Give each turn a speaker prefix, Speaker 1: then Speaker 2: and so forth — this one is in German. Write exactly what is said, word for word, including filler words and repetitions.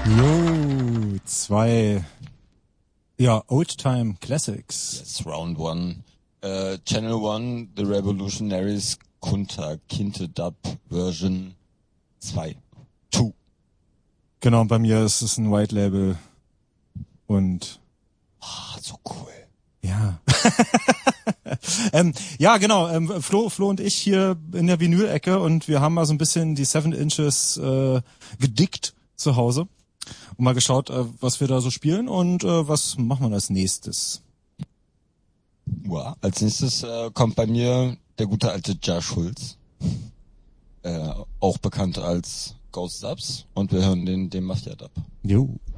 Speaker 1: Jo, zwei, ja, Old-Time Classics.
Speaker 2: That's round one. Uh, Channel One, The Revolutionaries, Kunta Kinte Dub Version zwei. Two.
Speaker 1: Genau, und bei mir ist es ein White Label und
Speaker 2: Ah, so cool.
Speaker 1: ja. ähm, ja, genau. Ähm, Flo, Flo und ich hier in der Vinyl-Ecke und wir haben mal so ein bisschen die Seven Inches äh, gedickt zu Hause und mal geschaut, äh, was wir da so spielen und äh, was machen wir als nächstes.
Speaker 2: Ja, als nächstes äh, kommt bei mir der gute alte Ja Schulz, äh, auch bekannt als Ghost Dubs, und wir hören den, den Mafia Dub.
Speaker 1: Jo.